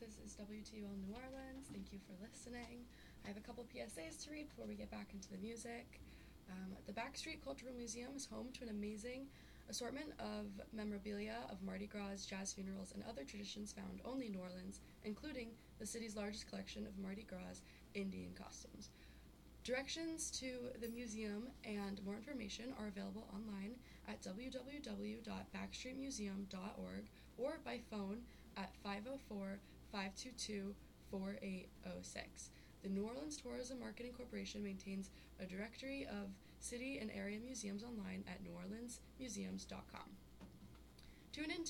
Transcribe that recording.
This is WTUL New Orleans. Thank you for listening. I have a couple PSAs to read before we get back into the music. The Backstreet Cultural Museum is home to an amazing assortment of memorabilia of Mardi Gras, jazz funerals, and other traditions found only in New Orleans, including the city's largest collection of Mardi Gras Indian costumes. Directions to the museum and more information are available online at www.backstreetmuseum.org or by phone at 504-522-4806. The New Orleans Tourism Marketing Corporation maintains a directory of city and area museums online at neworleansmuseums.com. Tune in